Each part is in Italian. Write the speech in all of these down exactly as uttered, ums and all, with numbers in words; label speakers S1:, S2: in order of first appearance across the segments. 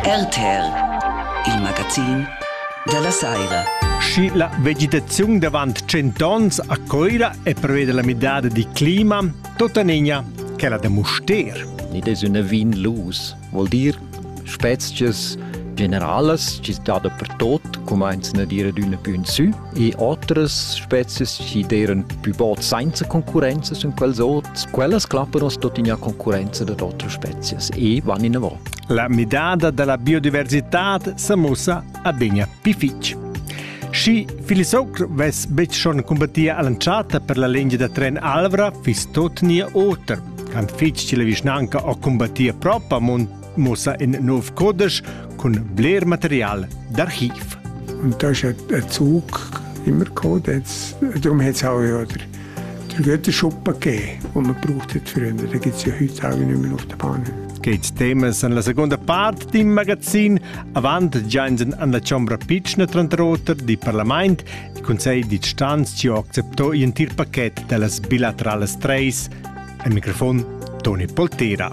S1: R T R, il magazin della Saira.
S2: Sci la vegetazione davanti cent'ons a coira e prevede la medaglia di clima, tutta negna che la da muster.
S3: Nid es una vin luz, vuol dir spezies generales, ci dada per tot, cominciano a dire d'una più in su, e altre spezies ci deren più bot senza concorrenza su quels ot, quelles clappano tot in concorrenza da altre spezies e vanno in avanti.
S2: La medaglia della biodiversità si mossa a degna pific. Sci filisocr ves bec schon combattia all'anciata per la legge da tren Alvra fis tot nia oter. Can fic ci la visnanca o combattia propria mossa in Nov Kodesh con bler material d'archiv.
S4: Und da ist ein Zug immer gekommen. Jetzt, darum hat es auch ja der, der Götterschuppen gegeben, den man braucht hat früher. Da gibt es ja heute auch nicht mehr auf der Bahn.
S2: Geht's Themas an la seconda parte del magazin, avant giansen an la Ciambra Pitschna Trantroter di Parlament, il Consiglio di Stanz ci accettò in tir paquet delles bilaterales treis. Al microfono Toni Poltera.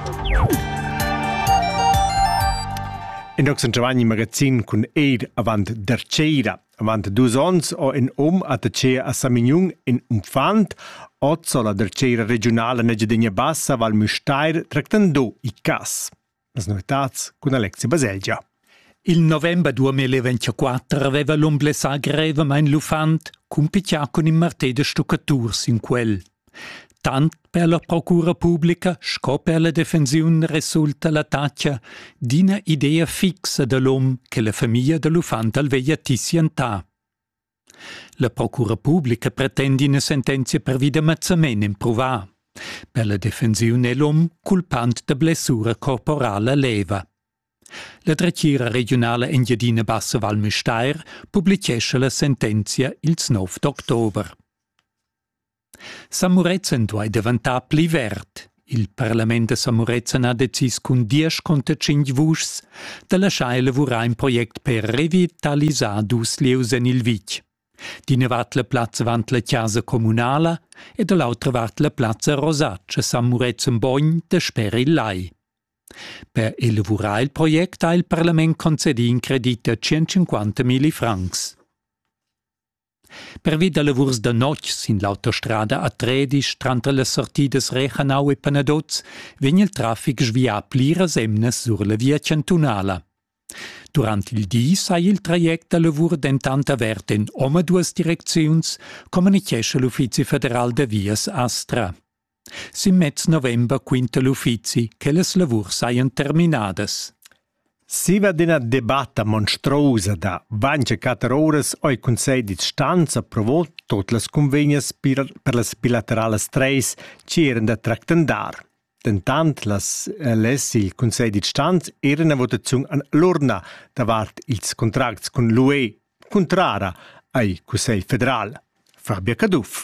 S2: In Oxen Giovanni magazin con eir avant derceira. Avant dus ons o in om a tacea a Samignung in Umfant, ozzo la derceira regionale Negedegna Bassa Val Müstair tractando i cas. Las novitats con Alexia Baselgia.
S5: Il novembre duemilaventiquattro aveva l'omblessa greve ma in Lufant, compiccia con il martè de stuccaturs in quel. Tant per la procura pubblica, sco per la difensione risulta la taccia d'una idea fixa dell'uomo che la famiglia dell'Ufant alveia tissiantà. La procura pubblica pretende una sentenza per vida mazzamento in provà. Per la difensione l'uomo culpante de blessura corporale leva. La Dracira regionale Engiadina Bassa Val Müstair pubblicesce la sentenza il nove d'ottobre. Samurezen duai diventà pli vert. Il Parlamento de Samurezen ha decis con dieci contra cinque vuschs de lasciare lavorare un progetto per revitalizzare dus lieus en il vic. D'ina vart la plazza vant la chiesa comunale e dall'altra vart la plazza Rosaccia Samurezen Bogn de Sperillai. Per elaborare il progetto ha il Parlamento concedì in credito centocinquantamila francs. Per vida lavurs da notgs in l'autostrada A tredici tra le sortides Rechenau e Panadoz vegna il traffic svia plira semnes sur la via cantunala. Durant il dis ha il traject da lavur dentant avert in oma duas direcziuns, comunicesce l'Uffizi Federal de Vias Astra. Sim mezz november quinta l'Uffizi che les lavurs haian terminades.
S2: Si va d'una debatta monstruosa da ventiquattro ores o il Consiglio di Stanz approvò tutte le convegnes per, per le bilaterales treis ci erano da tractandar. Tentant las les il Consiglio di Stanz era una votazione all'urna davart ils contracts con l'U E contrara ai Consiglio federal. Fabia Caduff.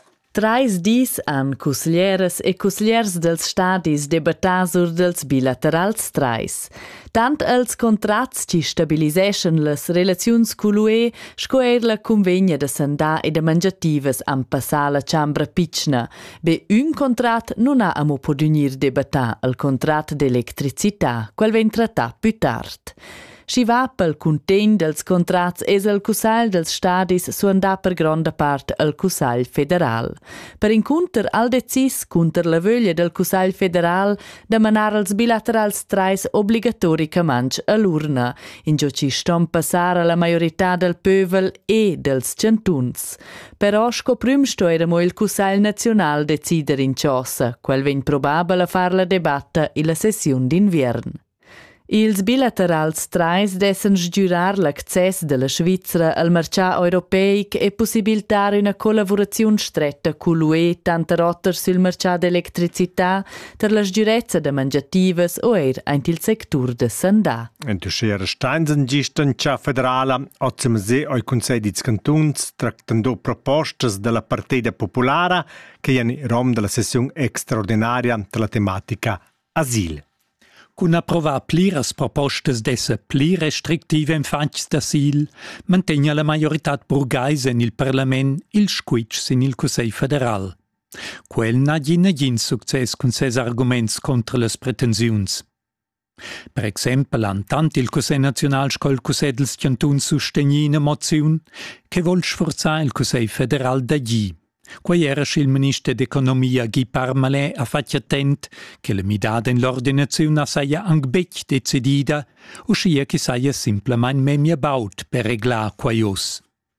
S6: Trais dis han cuslieres e cusliers dels stadis debatà sur dels bilaterals trais. Tant els contrats ci stabiliseschen les relaziuns cu l'U E sco er la convegna de sandà e de mangiatives am passà la Ciambra Pitschna. Be un contrat non ha amo podunir debatà al contrat d'electricità, quel ven tratà più tard. Sci va pel contegn dels contrats es el Cussagl dels Stadis suandà per gronda part el Cussagl federal. Per incunter al decis cunter la vöglia del Cussagl federal de manar els bilaterals trais obligatoricamaing a l'urna, in gio ci stom passar a la majorità del pövel e dels cantuns. Però sco prüm sto eramo il Cussagl naziunal decider in ciossa, quel ven probabel a far la debatta in la sessiun d'inviern. Ils bilaterals trais dessen sgiurar l'access della Svizra al marchà europeic e possibilitar una collaborazione stretta con l'U E tanto rotter sul marchà d'elettricità per la sgiurezza de mangiatives o er aint il sector de sandà.
S2: Entusciera Steinsen gistancia federala ozzem se oi Consiglio di Cantuns tractando propostas della Partida Populara che in rom della sessione extraordinaria della tematica asil.
S5: Cun approvar pliras propostas dessa pli restrictive in fatgs d'asil, mantegna la majoritat burgaisa in il Parlament il squitsch in il Consiglio federal. Quel n'a gin gin success con ses arguments contra les pretensiuns. Per exempel han tant il Cussei National sco il Cussei dels Cantuns sustegni una moziun che vol sforzar il Cussei Federal d'agir. Quai era il ministro d'Economia Guy Parmelin ha fatto attent che la midada in l'ordinazione saia anche bec decidida o scia che saia simplement memia baut per reglar quaios.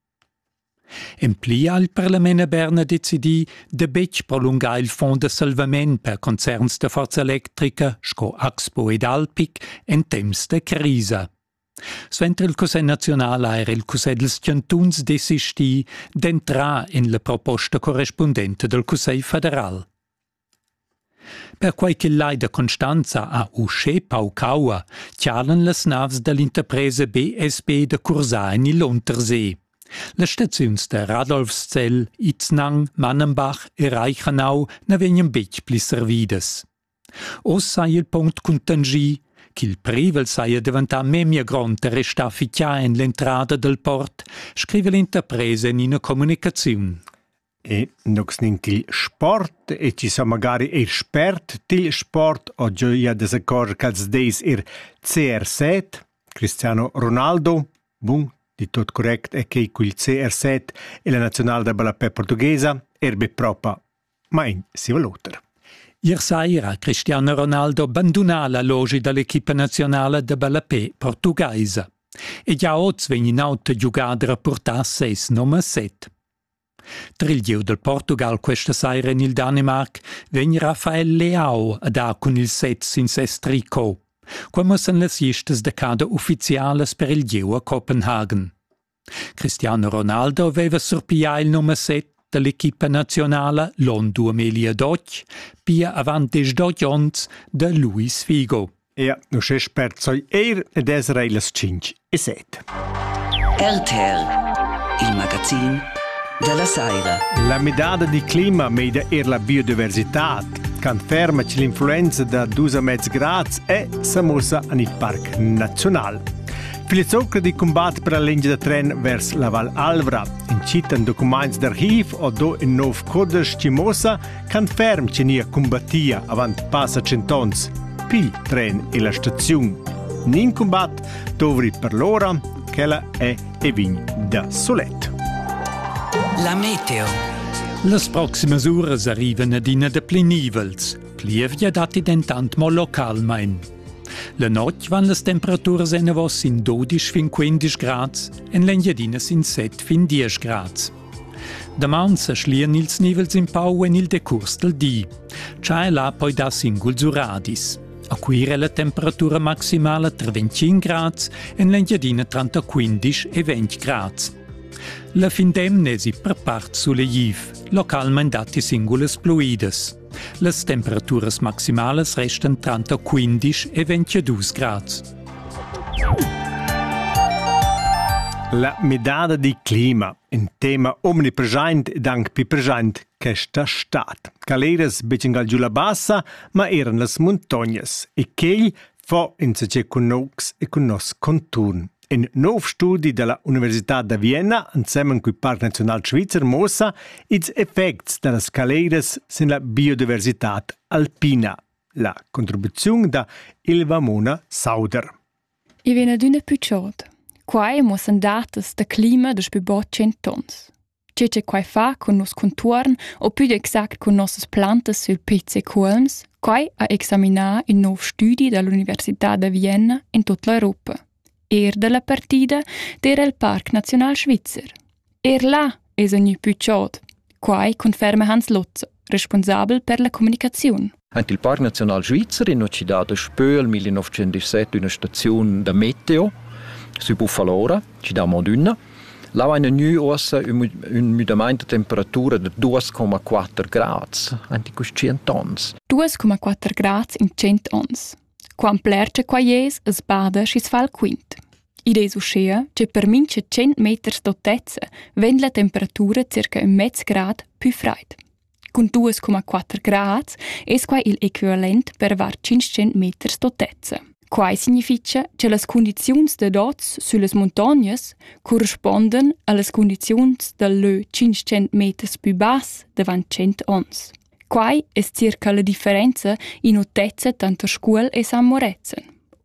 S5: Emplia il Parlament a Berna decidi de bec prolungar il fond de salvament per concerns de forza elettrica sco Axpo ed Alpic en temps de crisa. Sventre il Cussei Nazionale era il Cussei dels Cantuns desisti d'entrar in la proposta corrispondente del Cussei Federal. Per quai che l'ai da Constanza a Usce Paucaua chialan las navs dell'interpresa B S B de Cursà in l'Untersee. Le staziuns de Radolfszell, Itznang, Mannenbach e Reichenau ne vegnan bec pli servidas. Os sai il punct contangi qu'il privel saia diventar memia grond a restar ficcia in l'entrada del port, scrive l'interpresa in una comunicazione.
S2: E nox nint il sport, e ci sa magari er spert til sport, o gioia desaccor cals deis er C R sette, Cristiano Ronaldo, bun, di tot correct, e che quel C R sette e la nazionale da ballapè portuguesa erbe propa, ma in si valuter.
S5: Ier saira Cristiano Ronaldo abbandonà la logi dall'equipa nazionale de ballapè portuguesa e già oz vegni auto giocare a portar seis nummer set. Triglieu del Portugal questa saira in il Danimark vegni Rafael Leao a da con il sets in ses tricot, come san las gistes de cada ufficiales per il gieu a Copenhagen. Cristiano Ronaldo aveva surpia il nummer set dell'equipa nazionale l'on duemiladodici, pia avant des dodions de Luis Figo.
S2: Ja, nu c'è spert soi eir ed es reilas cinque e sette.
S1: R T R, il magazin della Saira.
S2: La medada di clima meida er la biodiversità, can ferma che l'influenza da due virgola cinque gradi è samosa nel Parc Nazionale. Filizocca di combat per la linea da tren vers la Val Alvra, in citan documents d'archiv o do in nov codes cimosa, can ferm che nia combattia avant passa centons, pil tren e la stazione. Nin combat dovri per l'ora, che la è e vin da solet.
S1: La meteo.
S5: Las proximas uras arrivan ad ina de pli nivels, plievia dati dentant mo localmein. La notte van las temperaturas en avos in dodici fin quindici grads en l'engiadinas in sette fin dieci grads. Daman sa schlien ils nivels in pau en il decurs del di. C'è là poi da singuls uradis. A quire la temperatura maximale tra venticinque grads en l'engiadina tra quindici e venti grads. La fin d'emnesi per part sulle jiv, localment dati singulas pluidas. Las temperaturas maximales restan tra quindici e ventidue grads.
S2: La medada di clima, un tema omnipresent ed anche più present che sta stat. Caleras becengal giù la bassa, ma erano las montagnas, e che fa in se con nox e con nos conturn. Un nuovo studio della Università di Vienna, insieme con il Parco Nazionale Svizzero, mostra gli effetti delle scaleras sulla biodiversità alpina. La contribuzione da Ilva Mona Sauder.
S7: I viene d'una picciota. Quai mostran datas da clima da spibo centons. C'è c'è quai fa con nos contorn o più exact con nossas plantas sul pezze colms, quai a examinar in nuovo studio dall'Università di Vienna in tutta l'Europa. Er della partida era il Parc Nazional Svizzer. Er là es ogni picciot. Quai conferma Hans Lotzer, responsabel per la comunicazione.
S3: Ant il Parc Nazional Svizzer in Occidade spö al millenovecentodiciassette una stazione da meteo su Buffalora, ci da Moduna. Là ha una new ossa un mudamento di temperatura di due virgola quattro gradi, anti cento ons.
S7: due virgola quattro gradi in cento ons. Quan plerce qua ies es bada schis fa il quint. Ides uscea che per mince cento meters d'altezza vend la temperatura circa un mezzo grad più freid. Con due virgola quattro gradi es qua il equivalent per var cinquecento meters d'altezza. Quai significa che las condizions de dots sulle montagnas corrisponden alle condizions del lö cinquecento meters più bass davant cento ons. Quai es circa la differenza in altezza tanto Scuol e San Morezen.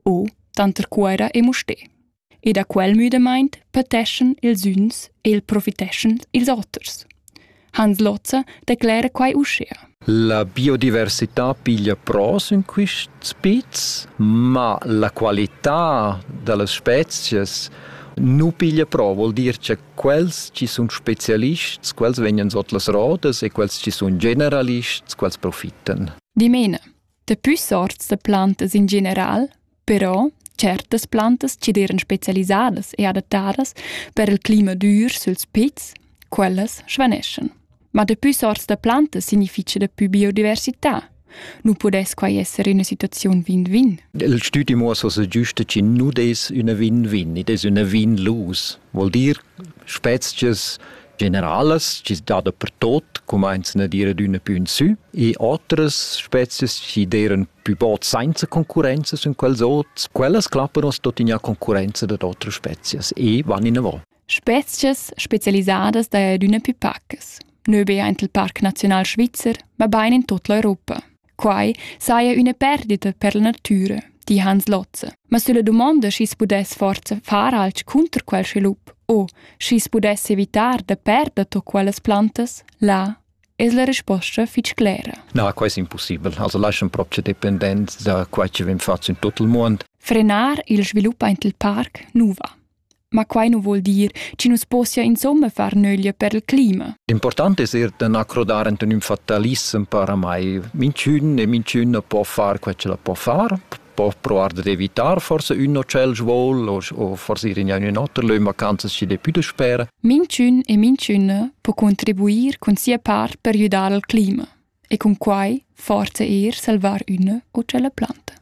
S7: o tanter cuera e musté. E da quel müdemaint pateschen ils üns e il profiteschen ils otters. Hans Lotzer declara quai uscea.
S3: La biodiversità piglia pros in quist spitz, ma la qualità delle specie non piglia pro. Vuol dire che quels ci sono specialisti, quels vengono sotto le rodes e quels ci sono generalisti, quels profittano.
S7: Di mena, de più sorts de plantas in general, però certas plantas ci deran specialisadas e adattadas per il clima dur sul spitz, quelles svaneschen. Ma de più sorts de plantas significa de più biodiversità. Nu pudes quai essere una situazione win-win.
S3: Il studio muss also giusto che non è una win-win, ed è una win-lose. Vuol dire species generales ci dada per tot, cominciano a dire d'una più in su, e altre species ci deran più bot senza concorrenza su quels ots. Quelles clappano tot in concorrenza da altre species e vanno in avanti.
S7: Species specialisadas da d'una più paccas. Non be in il Parc National Svizzer, ma bein in tutta l'Europa. Quai saia una perdita per la natura, di Hans Lotzer. Ma sulla domanda si pudes forza far alc contro quel scilup o si pudes evitar de perdere to quelles plantas, là es la risposta fitch clara.
S3: No, quasi impossibile. Also lasciamo proprio dipendente da quel che vi faccio in tutto il mondo.
S7: Frenar il sviluppo in il parc non va. Ma quai non vuol dire che non si possa insomma far nöglia per il clima.
S3: L'importante è di non accrodare in un fatalismo per mai. Minciun e minciun può fare quel che la può fare, può provare ad evitare forse un uccello svol o, o forse in un'altra, le vacanze ci deve più da spera.
S7: Minciun e minciuna può contribuire con sia parte per aiutare il clima e con quai forse er salvare una o c'è planta.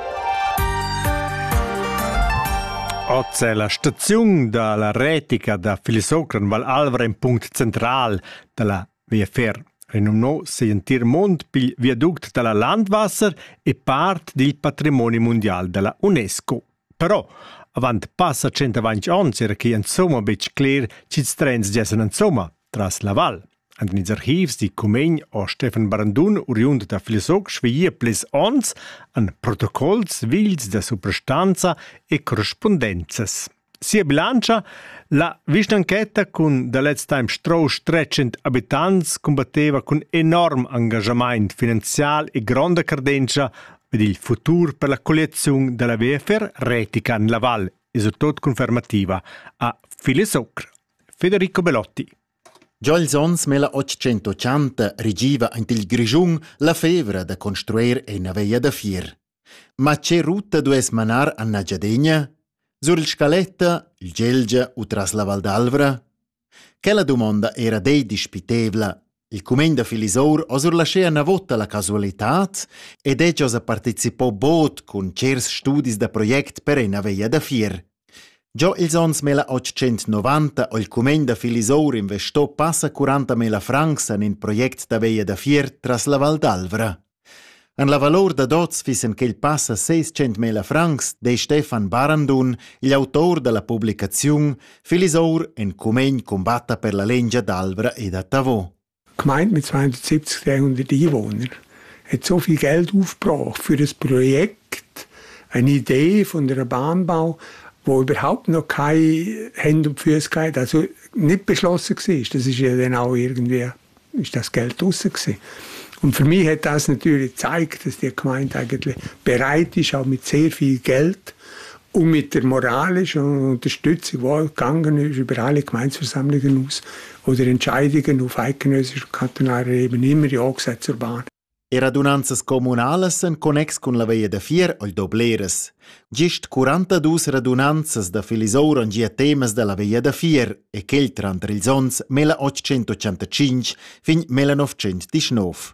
S2: Oggi la stazione della retica da Filisocran Val Alvera in punto centrale della via Fer. Renomno sentir mond pil viaduct della Landwasser e parte del patrimonio mondiale della UNESCO. Però, avant passa centoventi anni, era che insomma bec clear ci strens gessen insomma tras la val. An den archivs di Comegn o Stefan Barandun oriunt da Filisocc svia ples ons an protocolls vils da suprastanza e corrispondenzas. Sia bilancia, la visnanchetta con da let's time strous trecento abitants combatteva con enorm engagement finanzial e grande credenza per il futuro per la collezione della V F R retica in la Val, e soprattutto confermativa a Filisocc. Federico Bellotti.
S8: Già il ons milleottocentottanta rigiva in il Grigiun la fevra da costruire una veia da fier. Ma c'è ruta dues manar a Nagiadegna? Sur il scaletta, il Gelgia o tras la Val d'Alvera? Quella domanda era dei dispitevla. Il comenda Filisor o sur lascia una volta la casualitat ed è già partecipò bot con cers studis da project per una veia da fier. Già il ons milleottocentonovanta il comenda Filisor investò passa quarantamila francs in un project da veia da fier tras la Val d'Alvera. An la valor da dots fissen che il passa seicentomila francs de Stefan Barandun, l'autore della pubblicazione Filisor en Comegn combatta per la legge d'Alvera e da Tavò.
S4: Gemeint mit zweihundertsiebzig, dreihundert Einwohnern hat so viel Geld aufgebracht für das Projekt, eine Idee von der Bahnbau, wo überhaupt noch keine Hände und Füße gehabt, also nicht beschlossen war. Das ist ja dann auch irgendwie, ist das Geld draussen gewesen. Und für mich hat das natürlich gezeigt, dass die Gemeinde eigentlich bereit ist, auch mit sehr viel Geld und mit der moralischen Unterstützung, die gegangen ist, über alle Gemeindeversammlungen aus oder Entscheidungen auf eidgenössischer und kantonaler Ebene immer ja gesagt zur Bahn.
S8: E radunanzas comunales en connex con la veia da fier o il dobleres. Gist quarantadue radunanzas da Filisor en gia temas de la veia da fier e chel tranter ils ons milleottocentoottantacinque fin millenovecentodiciannove.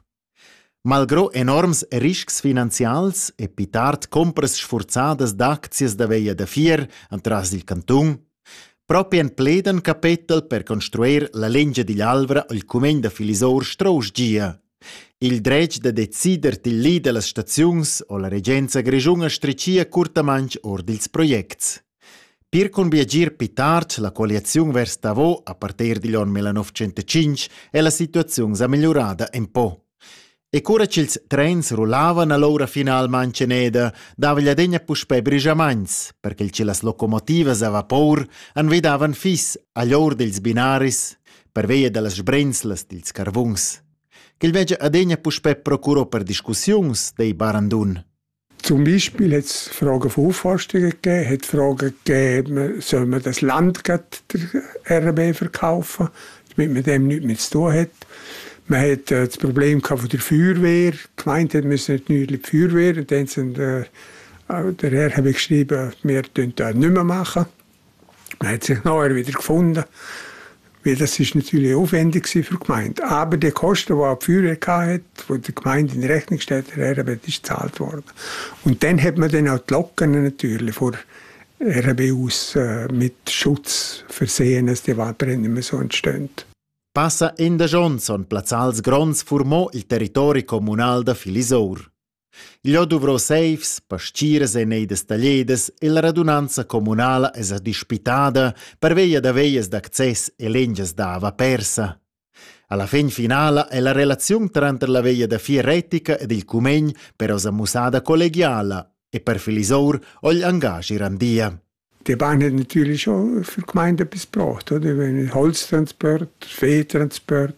S8: Malgrò enorms riscs finanzials e pitart compras sforzadas d'aczies da veia da fier antras il cantun, proprio en pledan capital per construir la legge di l'Alvera il Comegn da Filisor strous gia. Il dretg de decider til li de las staziuns o la regenza grigiunga stricia curtamanch or dils projects. Per conviagir pitart la coalizione vers Tavò a partir di l'anno millenovecentodiciannove e la situazione s'ha migliorata un po'. E cura ch'ils trens rullavan all'ora final manceneda, dava gli adegna puspè brigiamains, perché il las locomotivas a vapor anvedavan fis agli or dels binaris, per veia dellas sbrenzlas dils carvuns. Che il vege adegna puspè procurò per discussions dei barandun.
S4: Zum Beispiel hat es Fragen von Aufforstungen gegeben, hat Fragen gegeben, soll man das Land der R B verkaufen, damit man dem nichts mehr zu tun hat. Man hat äh, das Problem von der Feuerwehr. Die Gemeinde hat müssen nicht die Feuerwehr. Und dann sind äh, der Herr habe geschrieben, wir können das nicht mehr machen. Man hat sich nachher wieder gefunden, weil das ist natürlich aufwendig für die Gemeinde. Aber die Kosten, die auch die Feuerwehr hatte, die die Gemeinde in Rechnung stellt, der R B, ist gezahlt worden. Und dann hat man dann auch die Locken natürlich vor R B aus äh, mit Schutz versehen, dass die Waldbrände nicht mehr so entstehen.
S8: Passa Enda Johnson, Plazzals Grons formò il territorio comunal da Filisor. Io dovrò safes, pascires e neides tagliedes e la radunanza comunale es dispitada per veia da veias d'access e lengias dava persa. Alla fin finale è la relazione tra la veia da Fieretica ed il Cumegn per osa musada collegiala e per Filisor o gli engagi randia.
S4: Die Bahn hat natürlich schon für die Gemeinde etwas gebraucht, oder? Wenn Holztransport, Viehtransport.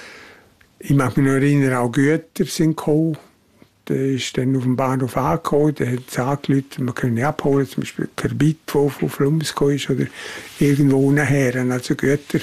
S4: Ich mag mich noch erinnern, auch Güter sind gekommen. Der ist dann auf dem Bahnhof angekommen, der hat es angerufen, man kann ihn abholen, zum Beispiel Kerbit, der von Flums gekommen ist, oder irgendwo nachher, also Güter.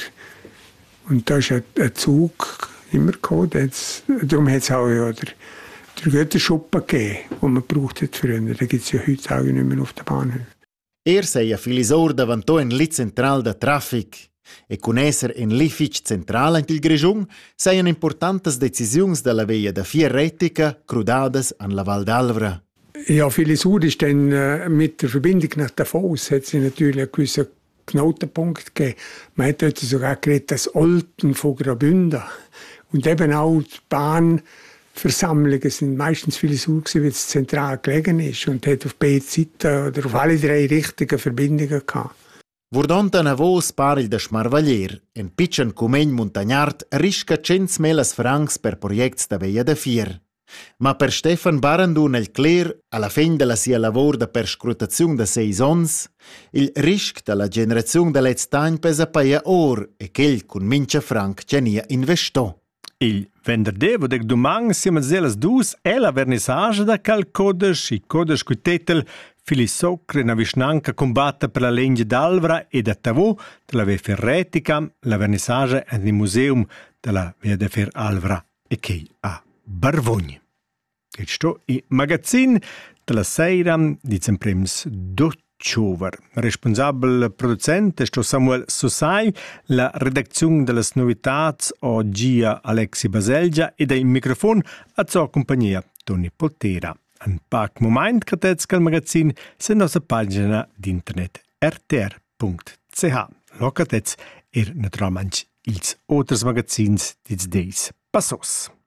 S4: Und da ist ein, ein Zug immer gekommen. Darum hat es auch ja, der, der Güterschuppen gegeben, den man gebraucht hat früher. Den gibt es ja heute auch nicht mehr auf der Bahnhof.
S8: Er sei a Filisor davantò en li central da traffic e con esser en l'iffic central in il Grigiun seien importantes decisiuns della veia da Fieretica crudadas an la Val d'Alvra.
S4: Ja, Filisor ist dann äh, mit der Verbindung nach Davos hat sie natürlich einen gewissen Knotenpunkt gegeben. Man hat dort sogar geredet, das Olten von Graubünden. Und eben auch die Bahnversammlungen sind meistens Filisor gewesen, weil es zentral gelegen ist und hat auf beide Seiten oder auf alle drei Richtungen Verbindungen gehabt.
S8: Vurdont a Navos paril da Schmarvalier, en pitchen Cumegn Montagnard risca centmila francs per projects da veia da Fier. Ma per Stefan Barandun el Cler, alla fin della sia lavor da perscrutazione da seis ons, il risc della generazione da letztagn pesa paia or e ch'el con mincha franc cenia investò.
S2: Il venderdevo dec domang siamo zelas dus e la vernissage da cal codes, i codes cu tetel Filisocre na visnanca combatta per la legge d'Alvra e da Tavò della Via Ferretica, la vernissage al museum della Via de Fer Alvra e che a Barvogni. E sto i magazin della sera di Zemprems Dotchover. Responsabile producente sto Samuel Sosai, la redazione delle novità o Gia Alexi Baselgia e dai microfono a sua compagnia Toni Potera. Un pac moment che il magazin se nostra pagina d'internet r t r punto c h. Locatez er naturalmente ils outros magazins dits deis passos.